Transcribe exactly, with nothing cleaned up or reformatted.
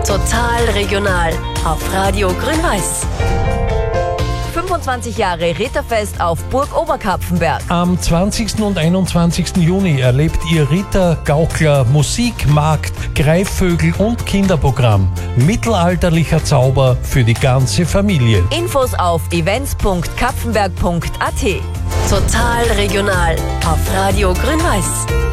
Total regional auf Radio Grün-Weiß. fünfundzwanzig Jahre Ritterfest auf Burg Oberkapfenberg. Am zwanzigsten und einundzwanzigsten Juni erlebt ihr Ritter, Gaukler, Musik, Markt, Greifvögel und Kinderprogramm. Mittelalterlicher Zauber für die ganze Familie. Infos auf events punkt kapfenberg punkt at. Total regional auf Radio Grün-Weiß.